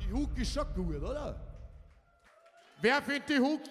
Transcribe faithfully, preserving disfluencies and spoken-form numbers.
Die Hook ist schon gut, oder? Wer findet die Hook